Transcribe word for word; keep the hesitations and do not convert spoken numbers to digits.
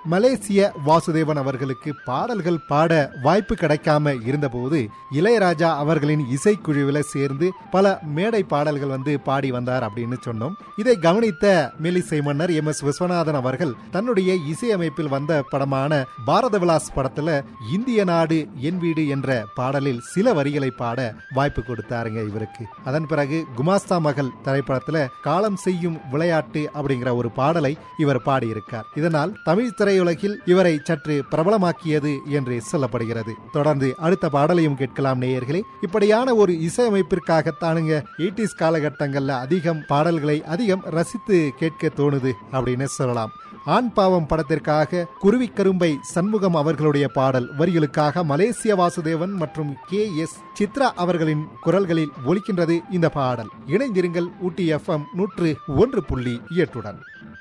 மலேசிய வாசுதேவன் அவர்களுக்கு பாடல்கள் பாட வாய்ப்பு கிடைக்காம இருந்தபோது இளையராஜா அவர்களின் இசைக்குழுவில சேர்ந்து பல மேடை பாடல்கள் வந்து பாடி வந்தார் அப்படின்னு சொன்னோம். இதை கவனித்த மெல்லிசை மன்னர் எம் எஸ் விஸ்வநாதன் அவர்கள் தன்னுடைய இசையமைப்பில் வந்த படமான பாரத விலாஸ் படத்துல இந்திய நாடு என் வீடு என்ற பாடலில் சில வரிகளை பாட வாய்ப்பு கொடுத்தாருங்க இவருக்கு. அதன் பிறகு குமாஸ்தா மகள் திரைப்படத்துல காலம் செய்யும் விளையாட்டு அப்படிங்கிற ஒரு பாடலை இவர் பாடியிருக்கார். இதனால் தமிழ் திரையுலகில் இவரை சற்று பிரபலமாக்கியது என்று சொல்லப்படுகிறது. தொடர்ந்து அடுத்த பாடலையும் கேட்கலாம் நேயர்களே. இப்படியான ஒரு இசையமைப்பிற்காகத்தானுங்க எய்டீஸ் காலகட்டங்கள்ல அதிகம் பாடல்களை அதிகம் ரசித்து கேட்க தோணுது அப்படின்னு சொல்லலாம். ஆண் பாவம் படத்திற்காக குருவி கரும்பை சண்முகம் அவர்களுடைய பாடல் வரிகளுக்காக மலேசிய வாசுதேவன் மற்றும் கே எஸ் சித்ரா அவர்களின் குரல்களில் ஒலிக்கின்றது இந்த பாடல். இணைந்திருங்கள் ஊட்டி எஃப் எம் நூற்று ஒன்று புள்ளி எட்டுடன்.